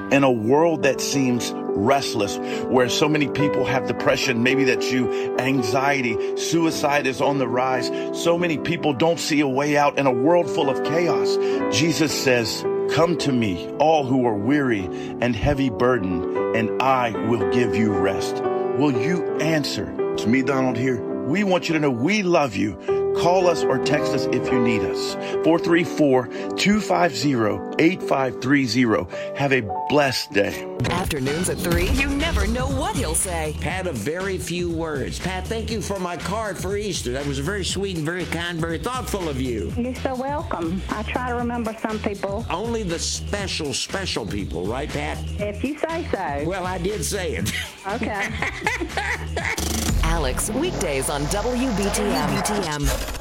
In a world that seems restless, where so many people have depression, maybe that's you, anxiety, suicide is on the rise. So many people don't see a way out in a world full of chaos. Jesus says, come to me, all who are weary and heavy burdened, and I will give you rest. Will you answer? To me, Donald, here, we want you to know we love you. Call us or text us if you need us. 434-250-8530. Have a blessed day. Afternoons at 3, you never know what he'll say. Pat, a very few words. Pat, thank you for my card for Easter. That was very sweet and very kind, very thoughtful of you. You're so welcome. I try to remember some people. Only the special people, right, Pat? If you say so. Well, I did say it. Okay. Alex, weekdays on WBTM.